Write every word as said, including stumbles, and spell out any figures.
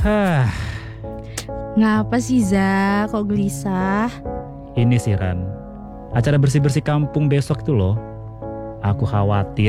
Hah, Ngapa sih Za, kok gelisah? ini sih Ran. Acara bersih-bersih kampung besok itu loh. Aku khawatir